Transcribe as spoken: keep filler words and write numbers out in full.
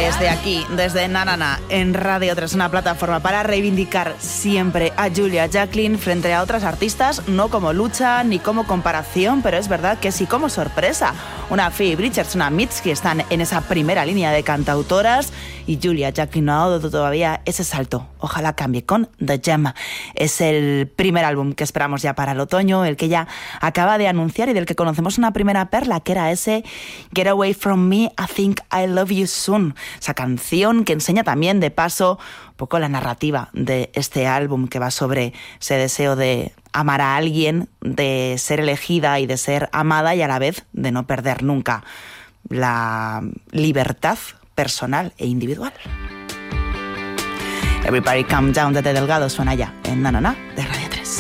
desde aquí, desde Nanana, en Radio tres, una plataforma para reivindicar siempre a Julia Jacklin frente a otras artistas, no como lucha ni como comparación, pero es verdad que sí como sorpresa. Una Phoebe Bridgers, una Mitski están en esa primera línea de cantautoras y Julia Jacklin no ha dado todavía ese salto. Ojalá cambie con The Gem. Es el primer álbum que esperamos ya para el otoño, el que ella acaba de anunciar y del que conocemos una primera perla, que era ese Get Away From Me, I Think I Love You Soon. Esa canción que enseña también, de paso, un poco la narrativa de este álbum, que va sobre ese deseo de amar a alguien, de ser elegida y de ser amada, y a la vez de no perder nunca la libertad personal e individual. Everybody Calm Down de T. Delgado suena ya en Na Na Na de Radio tres.